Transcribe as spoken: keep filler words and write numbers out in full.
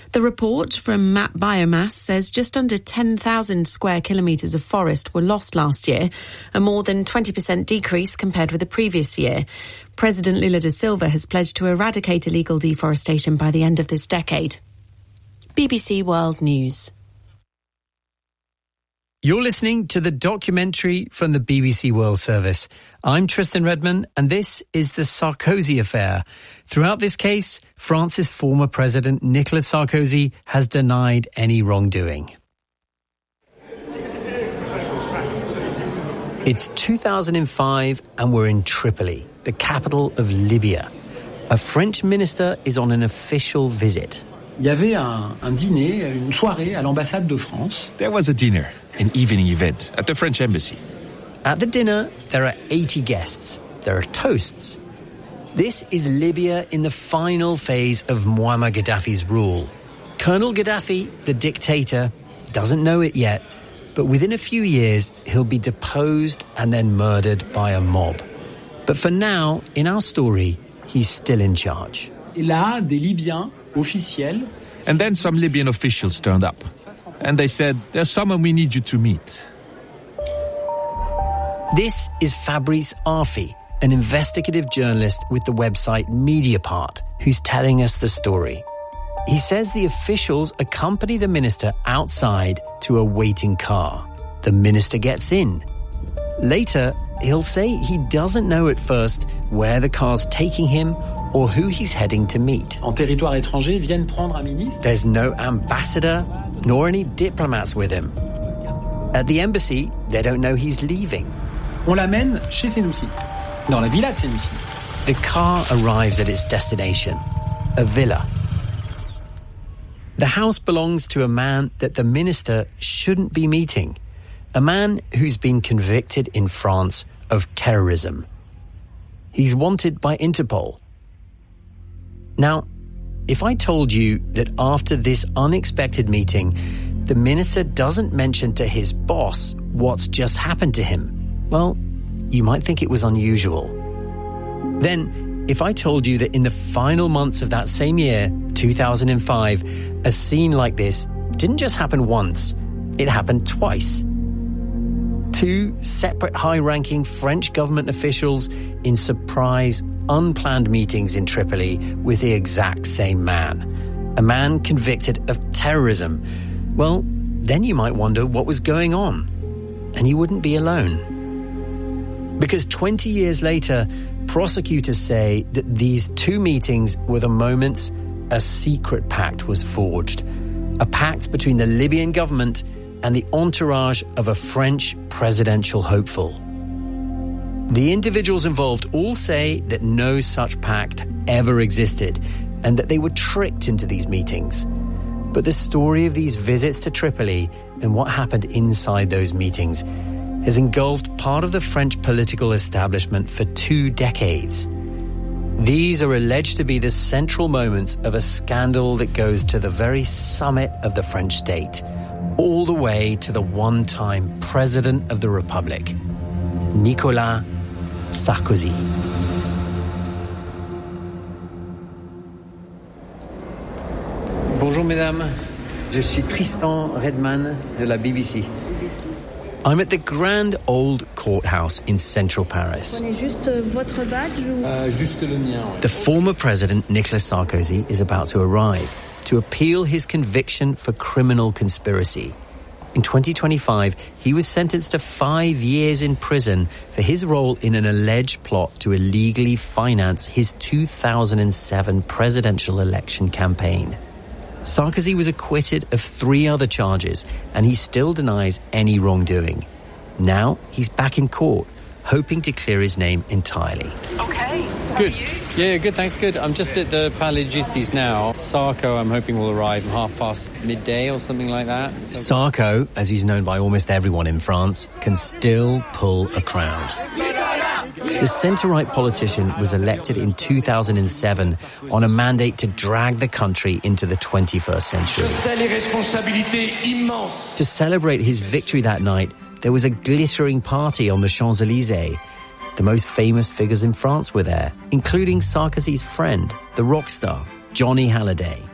The report from Map Biomass says just under ten thousand square kilometres of forest were lost last year, a more than twenty percent decrease compared with the previous year. President Lula da Silva has pledged to eradicate illegal deforestation by the end of this decade. B B C World News. You're listening to the documentary from the B B C World Service. I'm Tristan Redman, and this is the Sarkozy affair. Throughout this case, France's former president, Nicolas Sarkozy, has denied any wrongdoing. It's two thousand five, and we're in Tripoli, the capital of Libya. A French minister is on an official visit. Il y avait un, un dîner, une soirée à l'ambassade de France. There was a dinner, an evening event at the French embassy. At the dinner, there are eighty guests. There are toasts. This is Libya in the final phase of Muammar Gaddafi's rule. Colonel Gaddafi, the dictator, doesn't know it yet, but within a few years, he'll be deposed and then murdered by a mob. But for now, in our story, he's still in charge. Et là, des Libyens officiels. And then some Libyan officials turned up. And they said, there's someone we need you to meet. This is Fabrice Arfi, an investigative journalist with the website Mediapart, who's telling us the story. He says the officials accompany the minister outside to a waiting car. The minister gets in. Later, he'll say he doesn't know at first where the car's taking him or who he's heading to meet. En territoire étranger, viennent prendre un ministre. There's no ambassador nor any diplomats with him. At the embassy, they don't know he's leaving. On l'amène chez Senoussi, dans la villa de Senoussi. The car arrives at its destination, a villa. The house belongs to a man that the minister shouldn't be meeting, a man who's been convicted in France of terrorism. He's wanted by Interpol. Now, if I told you that after this unexpected meeting, the minister doesn't mention to his boss what's just happened to him, well, you might think it was unusual. Then, if I told you that in the final months of that same year, two thousand five, a scene like this didn't just happen once, it happened twice. Two separate high-ranking French government officials in surprise, unplanned meetings in Tripoli with the exact same man. A man convicted of terrorism. Well, then you might wonder what was going on. And you wouldn't be alone. Because twenty years later, prosecutors say that these two meetings were the moments a secret pact was forged. A pact between the Libyan government and the entourage of a French presidential hopeful. The individuals involved all say that no such pact ever existed and that they were tricked into these meetings. But the story of these visits to Tripoli and what happened inside those meetings has engulfed part of the French political establishment for two decades. These are alleged to be the central moments of a scandal that goes to the very summit of the French state, all the way to the one-time President of the Republic, Nicolas Sarkozy. Bonjour mesdames, je suis Tristan Redman de la B B C. I'm at the grand old courthouse in central Paris. The former president, Nicolas Sarkozy, is about to arrive to appeal his conviction for criminal conspiracy. In twenty twenty-five, he was sentenced to five years in prison for his role in an alleged plot to illegally finance his two thousand seven presidential election campaign. Sarkozy was acquitted of three other charges, and he still denies any wrongdoing. Now he's back in court, hoping to clear his name entirely. Okay. Good. Yeah, good, thanks, good. I'm just at the Palais de Justice now. Sarko, I'm hoping, will arrive half past midday or something like that. Sarko, as he's known by almost everyone in France, can still pull a crowd. The centre-right politician was elected in two thousand seven on a mandate to drag the country into the twenty-first century. To celebrate his victory that night, there was a glittering party on the Champs-Élysées. The most famous figures in France were there, including Sarkozy's friend, the rock star, Johnny Hallyday.